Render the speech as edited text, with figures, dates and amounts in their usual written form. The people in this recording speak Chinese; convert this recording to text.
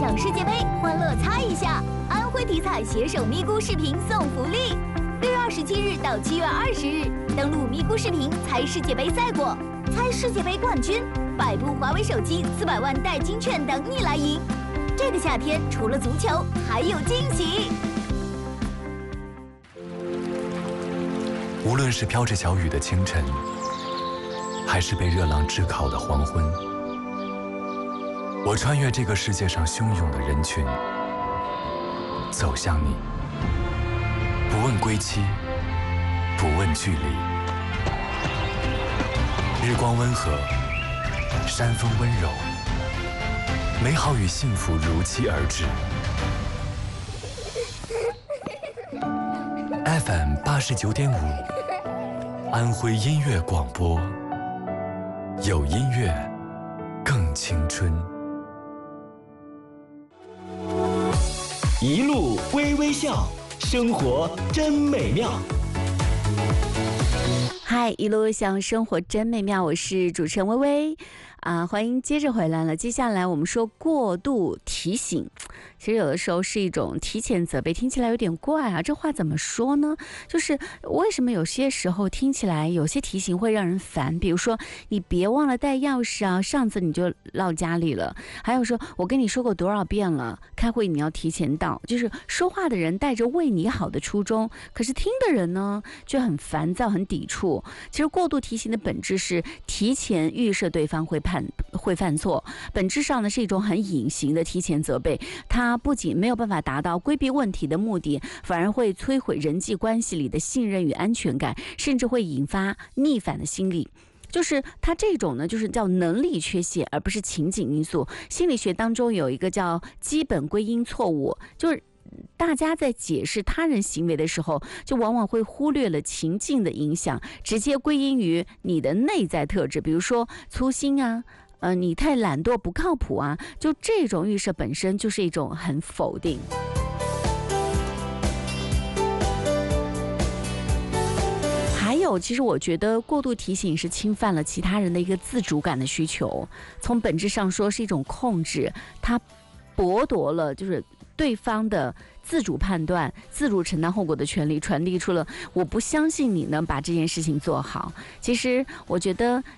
上世界杯，欢乐猜一下！安徽体彩携手咪咕视频送福利，6月27日到7月20日，登录咪咕视频猜世界杯赛果，猜世界杯冠军，100部华为手机，400万代金券等你来赢。这个夏天除了足球，还有惊喜。 无论是飘着小雨的清晨，还是被热浪炙烤的黄昏，我穿越这个世界上汹涌的人群，走向你，不问归期，不问距离。日光温和，山风温柔，美好与幸福如期而至。FM 89.5，安徽音乐广播，有音乐更青春。 一路微微笑，生活真美妙。 嗨，一路向生活真美妙，我是主持人微微欢迎接着回来了。接下来我们说过度提醒，其实有的时候是一种提前责备，听起来有点怪啊。这话怎么说呢？就是为什么有些时候听起来有些提醒会让人烦？比如说你别忘了带钥匙啊，上次你就落家里了。还有说我跟你说过多少遍了，开会你要提前到。就是说话的人带着为你好的初衷，可是听的人呢却很烦躁、很抵触。其实过度提醒的本质是提前预设对方会犯错，本质上呢是一种很隐形的提前责备。它不仅没有办法达到规避问题的目的，反而会摧毁人际关系里的信任与安全感，甚至会引发逆反的心理。就是它这种呢，就是叫能力缺陷，而不是情景因素。心理学当中有一个叫基本归因错误，就是大家在解释他人行为的时候，就往往会忽略了情境的影响，直接归因于你的内在特质，比如说粗心啊，你太懒惰不靠谱啊，就这种预设本身就是一种很否定。还有，其实我觉得过度提醒是侵犯了其他人的一个自主感的需求，从本质上说是一种控制，它剥夺了就是对方的自主判断、自主承担后果的权利，传递出了我不相信你能把这件事情做好。其实我觉得